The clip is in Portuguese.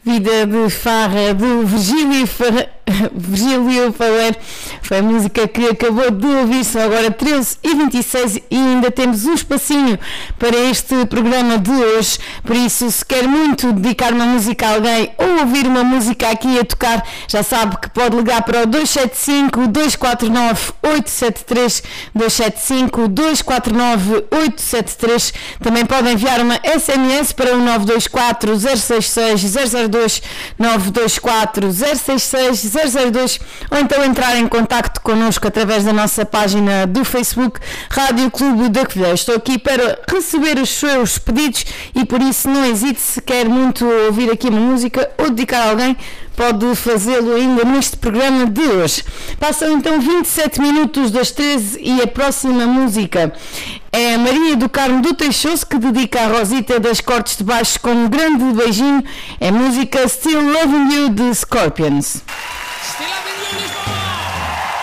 Vida de Farra, do Virgílio Faleiro. Foi a música que acabou de ouvir. São agora 13h26 e ainda temos um espacinho para este programa de hoje. Por isso, se quer muito dedicar uma música a alguém ou ouvir uma música aqui a tocar, já sabe que pode ligar para o 275-249-873, 275-249-873. Também pode enviar uma SMS para o 924-066-002, 924-066-002, ou então entrar em contacto connosco através da nossa página do Facebook Rádio Clube da Covilhã. Estou aqui para receber os seus pedidos e por isso não hesite, se quer muito ouvir aqui uma música ou dedicar a alguém, pode fazê-lo ainda neste programa de hoje. Passam então 27 minutos das 13 e a próxima música é a Maria do Carmo do Teixoso, que dedica a Rosita das Cortes de Baixo com um grande beijinho. É a música Still Loving You de Scorpions.